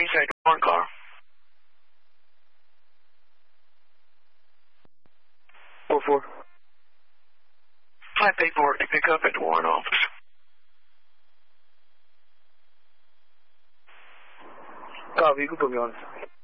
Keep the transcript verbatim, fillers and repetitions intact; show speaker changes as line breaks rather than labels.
you say, warrant car?
four four.
Flat paperwork to pick up at the warrant office.
Copy, you can put me on it.